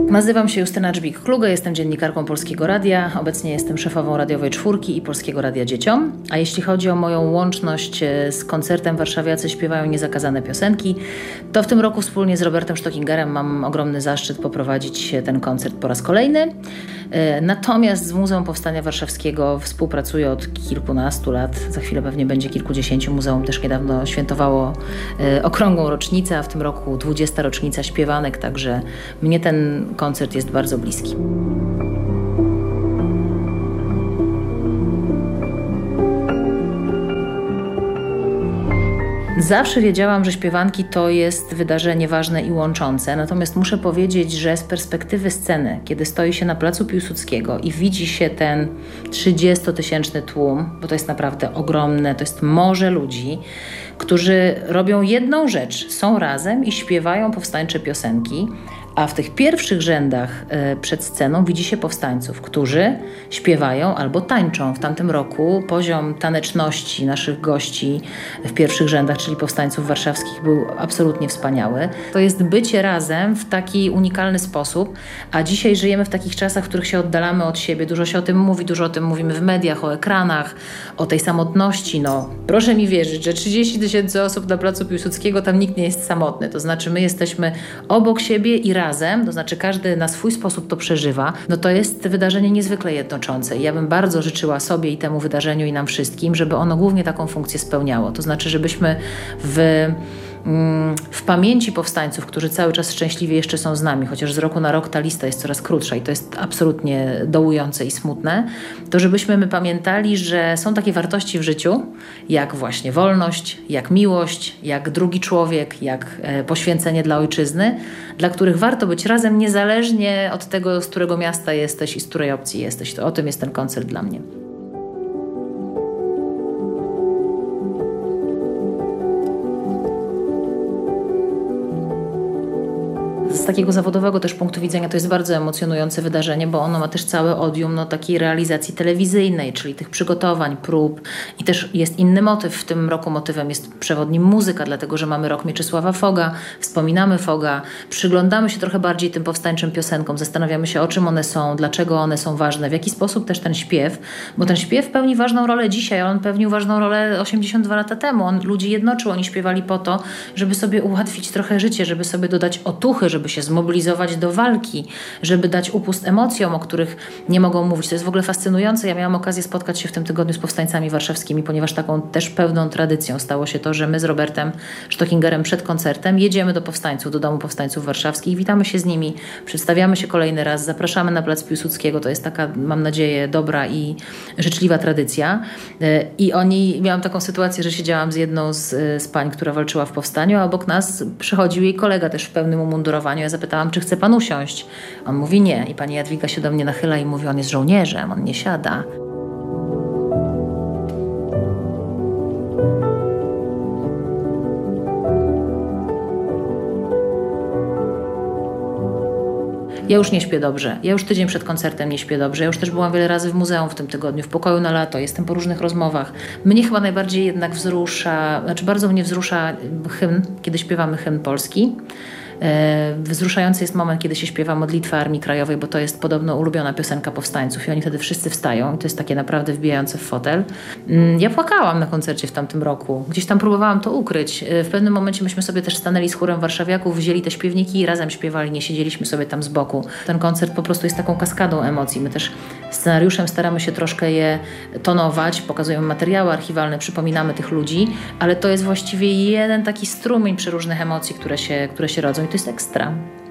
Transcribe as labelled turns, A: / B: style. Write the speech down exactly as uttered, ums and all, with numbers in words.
A: Nazywam się Justyna Dżbik-Kluge, jestem dziennikarką Polskiego Radia, obecnie jestem szefową Radiowej Czwórki i Polskiego Radia Dzieciom. A jeśli chodzi o moją łączność z koncertem Warszawiacy śpiewają niezakazane piosenki, to w tym roku wspólnie z Robertem Stockingerem mam ogromny zaszczyt poprowadzić ten koncert po raz kolejny. Natomiast z Muzeum Powstania Warszawskiego współpracuję od kilkunastu lat, za chwilę pewnie będzie kilkudziesięciu. Muzeum też niedawno świętowało okrągłą rocznicę, a w tym roku dwudziesta rocznica śpiewanek, także mnie ten koncert jest bardzo bliski. Zawsze wiedziałam, że śpiewanki to jest wydarzenie ważne i łączące, natomiast muszę powiedzieć, że z perspektywy sceny, kiedy stoi się na placu Piłsudskiego i widzi się ten trzydziestotysięczny tłum, bo to jest naprawdę ogromne, to jest morze ludzi, którzy robią jedną rzecz, są razem i śpiewają powstańcze piosenki, a w tych pierwszych rzędach y, przed sceną widzi się powstańców, którzy śpiewają albo tańczą. W tamtym roku poziom taneczności naszych gości w pierwszych rzędach, czyli powstańców warszawskich, był absolutnie wspaniały. To jest bycie razem w taki unikalny sposób, a dzisiaj żyjemy w takich czasach, w których się oddalamy od siebie. Dużo się o tym mówi, dużo o tym mówimy w mediach, o ekranach, o tej samotności. No, proszę mi wierzyć, że trzydzieści tysięcy osób na placu Piłsudskiego, tam nikt nie jest samotny. To znaczy my jesteśmy obok siebie i razem. Razem, to znaczy każdy na swój sposób to przeżywa, no to jest wydarzenie niezwykle jednoczące. I ja bym bardzo życzyła sobie i temu wydarzeniu i nam wszystkim, żeby ono głównie taką funkcję spełniało. To znaczy, żebyśmy w w pamięci powstańców, którzy cały czas szczęśliwie jeszcze są z nami, chociaż z roku na rok ta lista jest coraz krótsza i to jest absolutnie dołujące i smutne, to żebyśmy my pamiętali, że są takie wartości w życiu, jak właśnie wolność, jak miłość, jak drugi człowiek, jak poświęcenie dla ojczyzny, dla których warto być razem niezależnie od tego, z którego miasta jesteś i z której opcji jesteś. To o tym jest ten koncert dla mnie. Z takiego zawodowego też punktu widzenia to jest bardzo emocjonujące wydarzenie, bo ono ma też całe odium no, takiej realizacji telewizyjnej, czyli tych przygotowań, prób i też jest inny motyw. W tym roku motywem jest przewodnim muzyka, dlatego że mamy rok Mieczysława Foga, wspominamy Foga, przyglądamy się trochę bardziej tym powstańczym piosenkom, zastanawiamy się o czym one są, dlaczego one są ważne, w jaki sposób też ten śpiew, bo ten śpiew pełni ważną rolę dzisiaj, a on pełnił ważną rolę osiemdziesiąt dwa lata temu. On ludzi jednoczył, oni śpiewali po to, żeby sobie ułatwić trochę życie, żeby sobie dodać otuchy, żeby się zmobilizować do walki, żeby dać upust emocjom, o których nie mogą mówić. To jest w ogóle fascynujące. Ja miałam okazję spotkać się w tym tygodniu z powstańcami warszawskimi, ponieważ taką też pewną tradycją stało się to, że my z Robertem Stockingerem przed koncertem jedziemy do powstańców, do Domu Powstańców Warszawskich, witamy się z nimi, przedstawiamy się kolejny raz, zapraszamy na plac Piłsudskiego. To jest taka, mam nadzieję, dobra i życzliwa tradycja. I oni, miałam taką sytuację, że siedziałam z jedną z, z pań, która walczyła w powstaniu, a obok nas przychodził jej kolega też w pełnym umundurowaniu. Ja zapytałam, czy chce pan usiąść. On mówi nie. I pani Jadwiga się do mnie nachyla i mówi, on jest żołnierzem, on nie siada. Ja już nie śpię dobrze. Ja już tydzień przed koncertem nie śpię dobrze. Ja już też byłam wiele razy w muzeum w tym tygodniu, w pokoju na lato. Jestem po różnych rozmowach. Mnie chyba najbardziej jednak wzrusza, znaczy bardzo mnie wzrusza hymn, kiedy śpiewamy hymn polski. Wzruszający jest moment, kiedy się śpiewa Modlitwę Armii Krajowej, bo to jest podobno ulubiona piosenka powstańców i oni wtedy wszyscy wstają i to jest takie naprawdę wbijające w fotel. Ja płakałam na koncercie w tamtym roku. Gdzieś tam próbowałam to ukryć. W pewnym momencie myśmy sobie też stanęli z chórem warszawiaków, wzięli te śpiewniki i razem śpiewali, nie siedzieliśmy sobie tam z boku. Ten koncert po prostu jest taką kaskadą emocji. My też scenariuszem staramy się troszkę je tonować, pokazujemy materiały archiwalne, przypominamy tych ludzi, ale to jest właściwie jeden taki strumień przeróżnych emocji, które się, które się rodzą. I to jest ekstra.